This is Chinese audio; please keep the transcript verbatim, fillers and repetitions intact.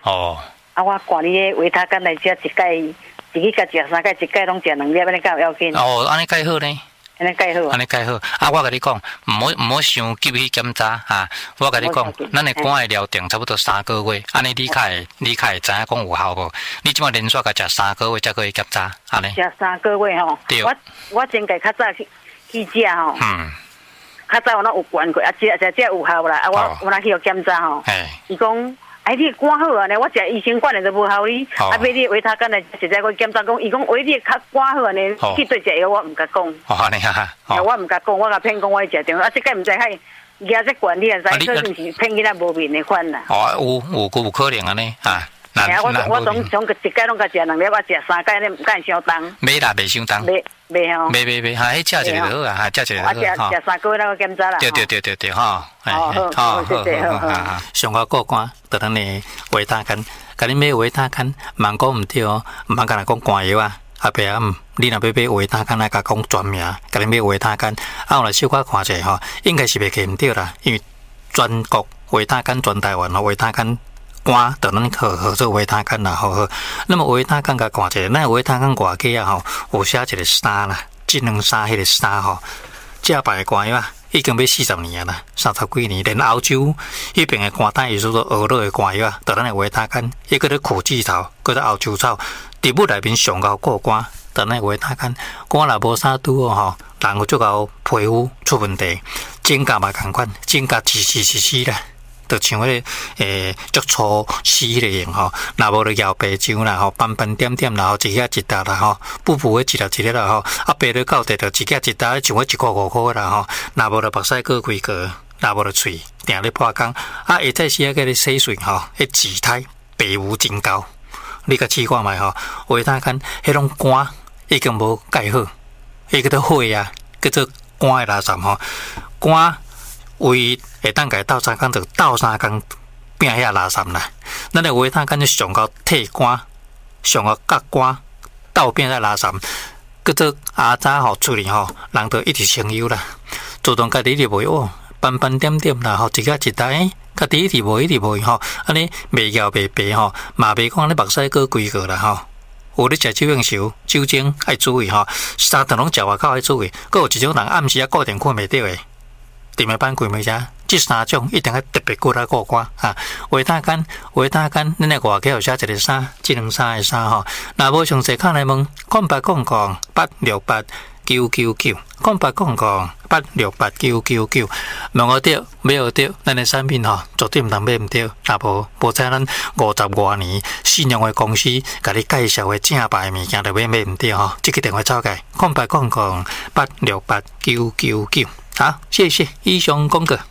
哦。 啊，我挂你的维他干来食一盖，一日甲食三盖，一盖拢食两粒，安尼敢有要紧？ 哦，安尼介好呢。 安尼介好， 安尼介好。啊，我甲你讲，唔好唔好伤急去检查哈。我甲你讲，咱的肝会疗定差不多三个月，安尼你较会，你较会知影讲有效无？你即马连续甲食三个月才可以检查，安尼。 食三个月吼，我我前个较早去去食吼，嗯，较早我那有管过，啊，食食食有效啦，啊，我我那去互检查吼，伊讲。哎，你肝好啊！呢，我食医生管的都无效你，啊，买你维他干来实在我检查讲，伊讲喂你较肝好啊！呢，去对食药我唔甲讲。 哦，安尼哈。 我唔甲讲，我甲骗讲我食中，啊，即个唔知迄牙这管你啊，使可能是骗起来无面的款啦。 哦，有有有可能安尼啊。 系啊，我我总从一盖拢甲食两粒，我食三盖，你唔敢伤重。 买啦，袂伤重。 买买吼。 买买买，哈，迄食一个就好啊，哈，食一个就好。 我食食三个月那个检查啦。 对对对对对，哈。 好好谢谢，好好。 上个过关，就咱的维他干，甲你买维他干，万讲唔对哦，唔通甲人讲肝药啊。阿伯啊，唔，你若要买维他干，来甲讲全名，甲你买维他干，啊，我来小可看者吼，应该是袂记唔对啦，因为全国维他干全台湾吼维他干。肝就咱合合作维他干啦，好好。那么维他干甲看者，咱维他干外价啊吼，有写一个三啦，智能三迄个三吼，正牌的肝药啊，已经要四十年啦，三十几年，连欧洲迄边的肝胆，也就是说俄罗的肝药啊，就咱的维他干，伊个咧苦枝草，个咧欧洲草，植物内面上高过肝，就咱的维他干，肝若无啥拄哦吼，人有足够皮肤出问题，指甲嘛共款，指甲刺刺刺刺啦。就像迄个诶，足粗丝迄个样吼，若无就摇白酱啦吼，斑斑点点啦吼，一遐一笪啦吼，补补诶一粒一粒啦吼，啊白了到地就一遐一笪，像我一块五块啦吼，若无就目屎过几个，若无就喙定咧破工，啊会再时啊个咧洗水吼，迄姿态白无真高，你甲试看觅吼，维他干迄种肝已经无解好，迄个都血啊，叫做肝诶垃圾吼，肝。为会当家斗三工就斗三工变遐垃圾啦。咱的维他干就上到替肝，上到甲肝斗变遐垃圾，叫做阿早吼处理吼，人都一直清幽啦。自动家己就袂哦，斑斑点点啦吼，一个一代，家己一直无一直无吼，安尼袂摇袂白吼，嘛袂讲你目屎过几个啦吼。有咧食酒用烧酒精爱注意吼，三顿拢食外口爱注意，佮有一种人暗时啊固定困袂着诶。地面板、柜面遮，这三种一定要特别过来过关啊！维他干，维他干，恁个外口有写一个三，智能三的三吼。若无详细看来问，空八空空八六八九九九，空八空空八六八九九九。问我对，买有对，咱的产品吼，绝对唔通买唔对。若无，无在咱五十多年信用的公司，甲你介绍的正牌物件，就买买唔对吼。这个电话走开，空八空空八六八九九九。好，谢谢以上讲过。